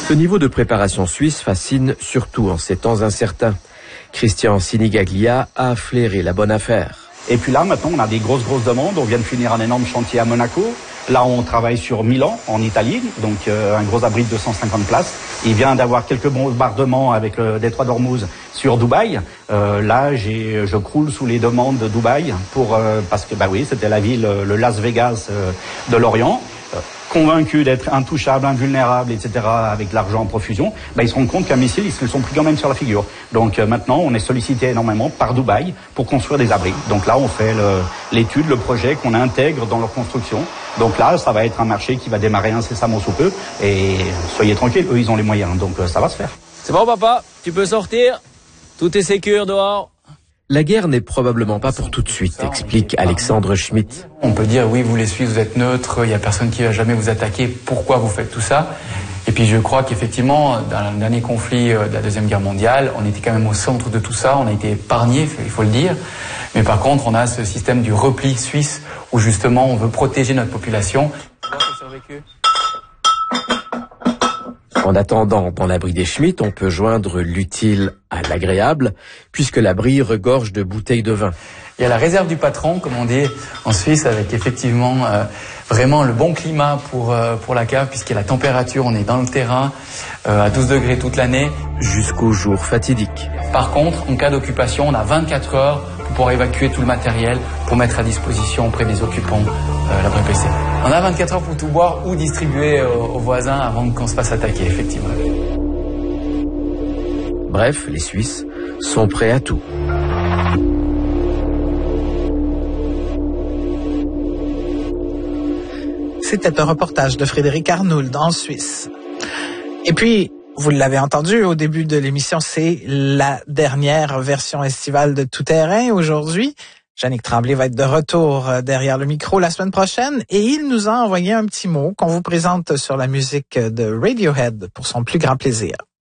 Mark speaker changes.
Speaker 1: Ce niveau de préparation suisse fascine surtout en ces temps incertains. Christian Sinigaglia a flairé la bonne affaire.
Speaker 2: Et puis là, maintenant, on a des grosses demandes. On vient de finir un énorme chantier à Monaco. Là, on travaille sur Milan, en Italie, donc un gros abri de 250 places. Il vient d'avoir quelques bombardements avec le détroit d'Ormuz sur Dubaï. Là, je croule sous les demandes de Dubaï parce que, oui, c'était la ville, le Las Vegas de l'Orient. Convaincus d'être intouchables, invulnérables, etc., avec de l'argent en profusion, ils se rendent compte qu'un missile, ils se le sont pris quand même sur la figure. Donc maintenant, on est sollicité énormément par Dubaï pour construire des abris. Donc là, on fait l'étude, le projet qu'on intègre dans leur construction. Donc là, ça va être un marché qui va démarrer incessamment sous peu. Et soyez tranquilles, eux, ils ont les moyens. Donc ça va se faire.
Speaker 3: C'est bon, papa, tu peux sortir. Tout est sécure dehors.
Speaker 1: La guerre n'est probablement pas pour tout de suite, explique Alexandre Schmitt.
Speaker 4: On peut dire, oui, vous les Suisses, vous êtes neutres, il n'y a personne qui va jamais vous attaquer, pourquoi vous faites tout ça? Et puis je crois qu'effectivement, dans le dernier conflit de la Deuxième Guerre mondiale, on était quand même au centre de tout ça, on a été épargnés, il faut le dire. Mais par contre, on a ce système du repli suisse, où justement on veut protéger notre population.
Speaker 1: En attendant, dans l'abri des Schmitt, on peut joindre l'utile à l'agréable, puisque l'abri regorge de bouteilles de vin.
Speaker 4: Il y a la réserve du patron, comme on dit en Suisse, avec effectivement vraiment le bon climat pour la cave, puisqu'il y a la température, on est dans le terrain, à 12 degrés toute l'année.
Speaker 1: Jusqu'au jour fatidique.
Speaker 4: Par contre, en cas d'occupation, on a 24 heures pour pouvoir évacuer tout le matériel, pour mettre à disposition auprès des occupants l'abri PC. On a 24 heures pour tout boire ou distribuer aux voisins avant qu'on se fasse attaquer, effectivement.
Speaker 1: Bref, les Suisses sont prêts à tout.
Speaker 5: C'était un reportage de Frédéric Arnould en Suisse. Et puis, vous l'avez entendu au début de l'émission, c'est la dernière version estivale de Tout Terrain aujourd'hui. Yannick Tremblay va être de retour derrière le micro la semaine prochaine et il nous a envoyé un petit mot qu'on vous présente sur la musique de Radiohead pour son plus grand plaisir.